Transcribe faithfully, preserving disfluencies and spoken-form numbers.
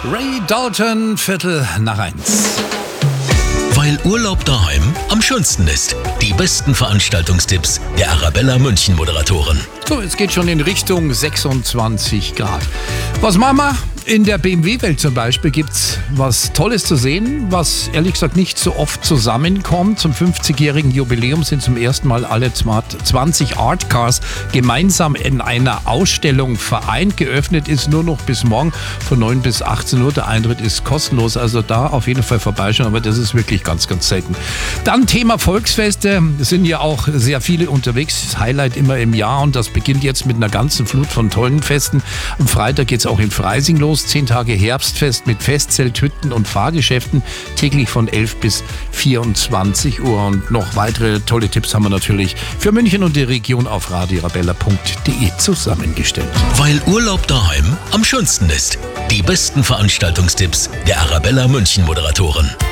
Ray Dalton, Viertel nach eins. Weil Urlaub daheim am schönsten ist. Die besten Veranstaltungstipps der Arabella München Moderatoren. So, es geht schon in Richtung sechsundzwanzig Grad. Was machen wir? In der B M W-Welt zum Beispiel gibt es was Tolles zu sehen, was ehrlich gesagt nicht so oft zusammenkommt. Zum fünfzigjährigen Jubiläum sind zum ersten Mal alle zwanzig Art Cars gemeinsam in einer Ausstellung vereint. Geöffnet ist nur noch bis morgen von neun bis achtzehn Uhr. Der Eintritt ist kostenlos, also da auf jeden Fall vorbeischauen, aber das ist wirklich ganz, ganz selten. Dann Thema Volksfeste. Es sind ja auch sehr viele unterwegs. Das Highlight immer im Jahr und das beginnt jetzt mit einer ganzen Flut von tollen Festen. Am Freitag geht es auch in Freising los. Zehn Tage Herbstfest mit Festzelt, Hütten und Fahrgeschäften. Täglich von elf bis vierundzwanzig Uhr. Und noch weitere tolle Tipps haben wir natürlich für München und die Region auf radio arabella punkt de zusammengestellt. Weil Urlaub daheim am schönsten ist. Die besten Veranstaltungstipps der Arabella München Moderatoren.